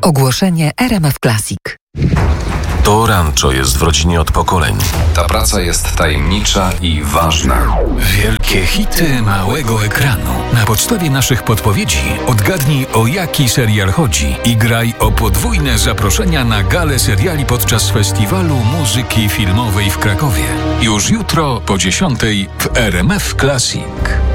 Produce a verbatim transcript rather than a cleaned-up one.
Ogłoszenie R M F Classic. To Rancho jest w rodzinie od pokoleń. Ta praca jest tajemnicza i ważna. Wielkie hity małego ekranu. Na podstawie naszych podpowiedzi odgadnij, o jaki serial chodzi i graj o podwójne zaproszenia na galę seriali podczas Festiwalu Muzyki Filmowej w Krakowie. Już jutro po dziesiątej w R M F Classic.